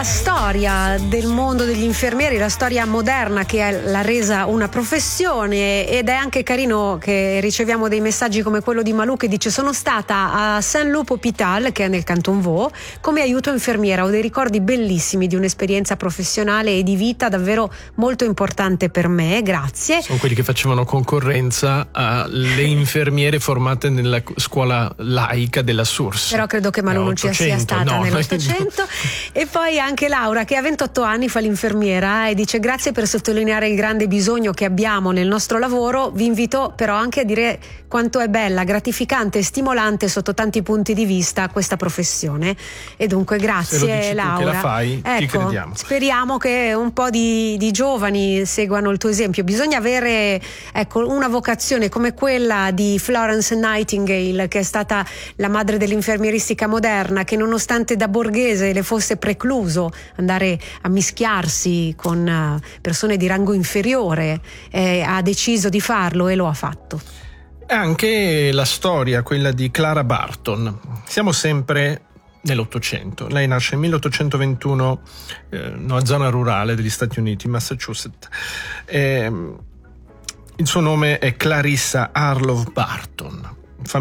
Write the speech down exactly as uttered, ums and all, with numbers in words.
la storia del mondo degli infermieri, la storia moderna che l'ha resa una professione, ed è anche carino che riceviamo dei messaggi come quello di Malou che dice: sono stata a Saint-Loup Hôpital, che è nel Canton Vaud, come aiuto infermiera, ho dei ricordi bellissimi di un'esperienza professionale e di vita davvero molto importante per me, grazie. Sono quelli che facevano concorrenza alle infermiere formate nella scuola laica della Source. Però credo che Malou non ci sia stata no, nell'Ottocento. E poi anche Laura, che a ventotto anni fa l'infermiera e dice: grazie per sottolineare il grande bisogno che abbiamo nel nostro lavoro, vi invito però anche a dire quanto è bella, gratificante e stimolante sotto tanti punti di vista questa professione. E dunque grazie. Se lo dici Laura, tu che la fai, ecco, ti crediamo. Speriamo che un po' di, di giovani seguano il tuo esempio. Bisogna avere, ecco, una vocazione come quella di Florence Nightingale, che è stata la madre dell'infermieristica moderna, che nonostante da borghese le fosse precluso andare a mischiarsi con persone di rango inferiore, eh, ha deciso di farlo e lo ha fatto. Anche la storia, quella di Clara Barton. Siamo sempre nell'Ottocento. Lei nasce nel milleottocentoventuno eh, in una zona rurale degli Stati Uniti, Massachusetts. Eh, il suo nome è Clarissa Harlow Barton.